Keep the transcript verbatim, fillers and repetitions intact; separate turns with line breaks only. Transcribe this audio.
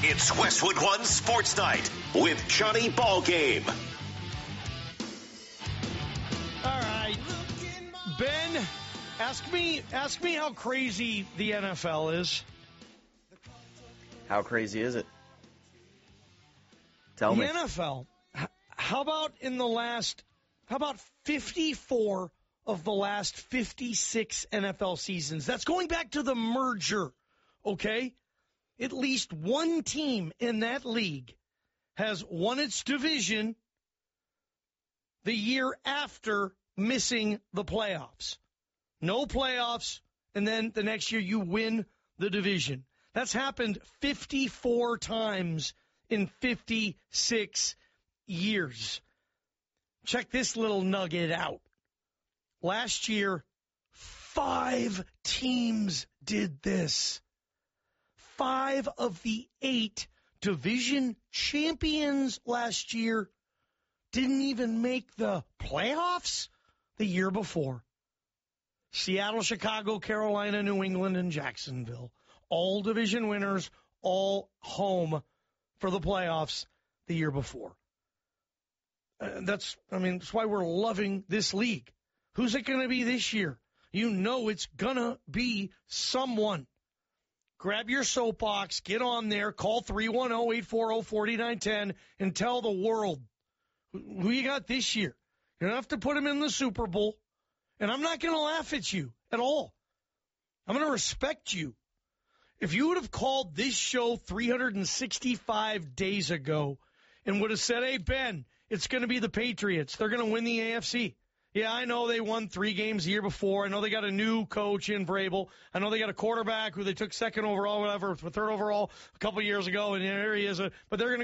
It's Westwood One Sports Night with Johnny Ballgame.
All right, Ben, ask me, ask me how crazy the N F L is.
How crazy is it? Tell
the
me.
The N F L. How about in the last? How about fifty-four of the last fifty-six N F L seasons? That's going back to the merger. Okay. At least one team in that league has won its division the year after missing the playoffs. No playoffs, and then the next year you win the division. That's happened fifty-four times in fifty-six years. Check this little nugget out. Last year, five teams did this. Five of the eight division champions last year didn't even make the playoffs the year before. Seattle, Chicago, Carolina, New England, and Jacksonville. All division winners, all home for the playoffs the year before. Uh, that's, I mean, that's why we're loving this league. Who's it going to be this year? You know it's going to be someone. Grab your soapbox, get on there, call three one zero, eight four zero, four nine one zero and tell the world who you got this year. You don't have to put them in the Super Bowl. And I'm not going to laugh at you at all. I'm going to respect you. If you would have called this show three hundred sixty-five days ago and would have said, hey, Ben, it's going to be the Patriots. They're going to win the A F C. Yeah, I know they won three games the year before. I know they got a new coach in Vrabel. I know they got a quarterback who they took second overall, whatever, third overall a couple years ago, and there he is. But they're going to